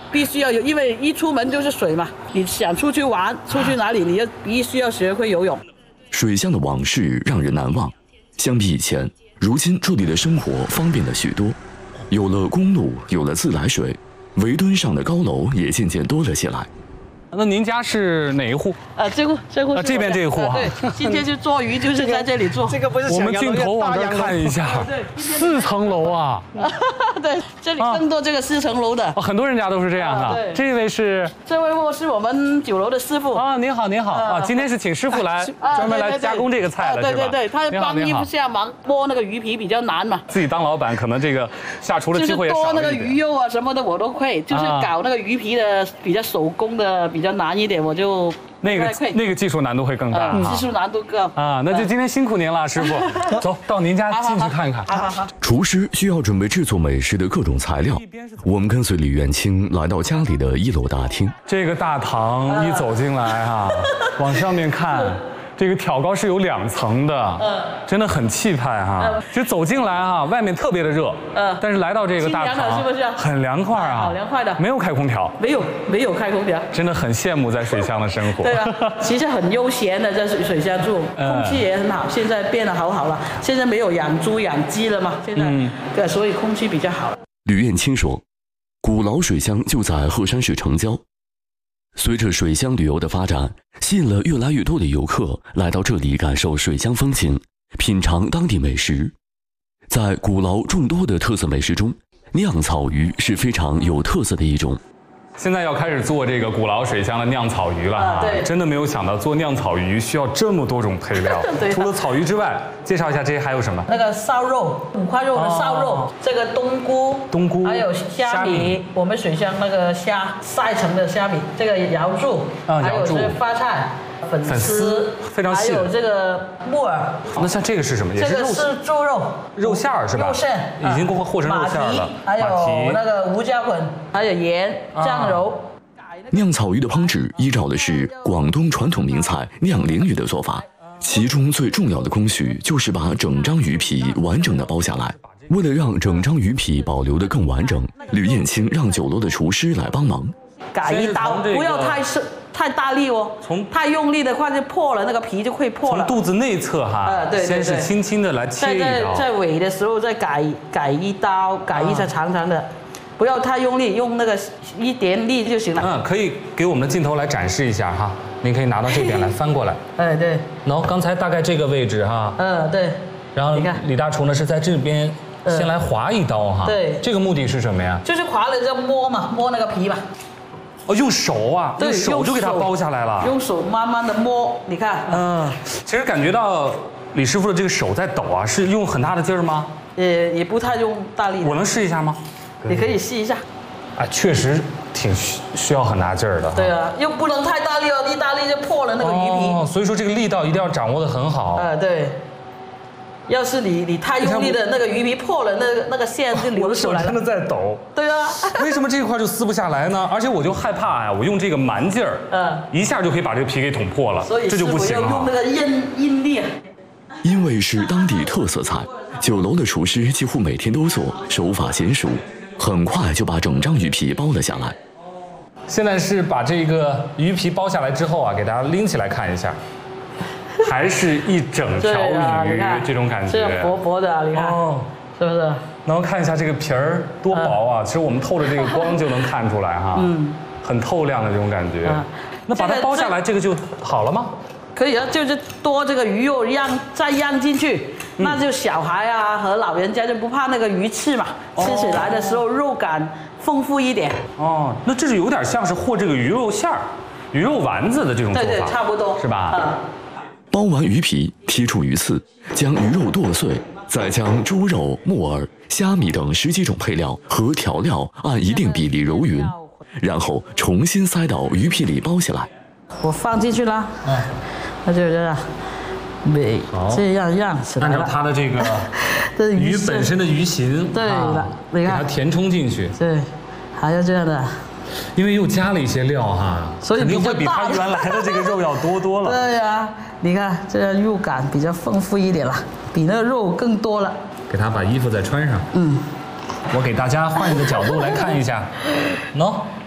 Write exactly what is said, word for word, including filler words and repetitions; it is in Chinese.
必须要有，因为一出门就是水嘛。你想出去玩，出去哪里，你要必须要学会游泳。 水乡的往事让人难忘。相比以前，如今这里的生活方便了许多，有了公路，有了自来水，围墩上的高楼也渐渐多了起来。 那您家是哪一户？ 呃，这户这户啊，这边这一户哈。 对，今天就做鱼，就是在这里做。 这个不是我们镜头往这儿看一下，四层楼啊。 对，这里更多这个四层楼的。 很多人家都是这样的。这位是？ 这位我是我们酒楼的师傅。 啊，您好，您好啊，今天是请师傅来专门来加工这个菜了， 对对对，他帮衣服下忙，剥那个鱼皮比较难嘛。 自己当老板，可能这个下厨的机会也少一点。 就是剥那个鱼肉啊什么的我都会，就是搞那个鱼皮的比较手工的。 比较难一点，我就那个那个技术难度会更大， 技术难度高啊。那就今天辛苦您了，师傅。走到您家进去看一看。 好好好。 厨师需要准备制作美食的各种材料，我们跟随李元清来到家里的一楼大厅。 这个大堂一走进来啊，往上面看。 这个挑高是有两层的，嗯，真的很气派哈。就走进来哈，外面特别的热，嗯，但是来到这个大堂， 是不是很凉快啊？ 好凉快的， 没有开空调， 没有没有开空调， 真的很羡慕在水乡的生活。 对啊，其实很悠闲的在水水乡住，空气也很好。现在变得好好了，现在没有养猪养鸡了嘛，现在，对，所以空气比较好。 吕燕青说，古老水乡就在鹤山市城郊。 随着水乡旅游的发展，吸引了越来越多的游客来到这里感受水乡风情，品尝当地美食。在古老众多的特色美食中，酿草鱼是非常有特色的一种。 现在要开始做这个古老水乡的酿草鱼了啊！对，真的没有想到做酿草鱼需要这么多种配料。对，除了草鱼之外，介绍一下这些还有什么？ 那个烧肉，五花肉的烧肉，哦、这个冬菇， 冬菇， 还有虾米，我们水乡那个虾晒成的虾米，这个瑶柱，啊，还有这发菜。 粉丝非常细， 还有这个木耳。 那像这个是什么？ 这个是猪肉， 肉馅儿是吧？ 肉馅已经和和成肉馅了。 还有那个胡椒粉，还有盐、酱油。 酿草鱼的烹制依照的是广东传统名菜酿鲮鱼的做法，其中最重要的工序就是把整张鱼皮完整的剥下来。为了让整张鱼皮保留得更完整，吕燕青让酒楼的厨师来帮忙。 改一刀，不要太深、太大力哦。从太用力的话就破了，那个皮就会破了。 从肚子内侧哈，呃，对，先是轻轻的来切一刀。 在在尾的时候再改改一刀，改一下长长的，不要太用力，用那个一点力就行了。 嗯，可以给我们的镜头来展示一下哈，您可以拿到这边来翻过来。 哎，对。 然后刚才大概这个位置哈。 嗯，对。 然后李大厨呢是在这边先来划一刀哈。 对。 这个目的是什么呀？ 就是划了就摸嘛，摸那个皮嘛。 哦，用手啊，用手就给它剥下来了。 用手慢慢的摸，你看。 嗯，其实感觉到李师傅的这个手在抖啊，是用很大的劲儿吗？ 也也不太用大力。 我能试一下吗？ 你可以试一下。 啊，确实挺需需要很大劲儿的。 对啊，又不能太大力哦，一大力就破了那个鱼皮。 哦，所以说这个力道一定要掌握的很好。 啊，对。 要是你你太用力的那个鱼皮破了，那个那个线就流出来了。 我的手真的在抖。 对啊。 为什么这一块就撕不下来呢？而且我就害怕呀，我用这个蛮劲儿，嗯，一下就可以把这个皮给捅破了， 所以这就不行了。 要用那个硬硬力。 因为是当地特色菜，酒楼的厨师几乎每天都做，手法娴熟，很快就把整张鱼皮剥了下来。 现在是把这个鱼皮剥下来之后啊，给大家拎起来看一下。 还是一整条鱼，这种感觉， 这样薄薄的，你看，哦，是不是？ 然后看一下这个皮儿多薄啊！其实我们透着这个光就能看出来哈，嗯，很透亮的这种感觉。那把它剥下来，这个就好了吗？ 可以啊，就是多这个鱼肉让再让进去，那就小孩啊和老人家就不怕那个鱼刺嘛，吃起来的时候肉感丰富一点。 哦，那这是有点像是和这个鱼肉馅儿、鱼肉丸子的这种做法， 对对，差不多， 是吧？嗯。 剥完鱼皮，剔除鱼刺，将鱼肉剁碎，再将猪肉、木耳、虾米等十几种配料和调料按一定比例揉匀，然后重新塞到鱼皮里包起来。 我放进去了，嗯，那就这样，没这样样起来了。 按照它的这个鱼本身的鱼形， 对了，你看， 给它填充进去。 对，还要这样的。 因为又加了一些料哈， 所以肯定会比它原来的这个肉要多多了。 对呀、啊，你看这样肉感比较丰富一点了，比那个肉更多了。 给他把衣服再穿上。嗯，我给大家换一个角度来看一下，喏、no?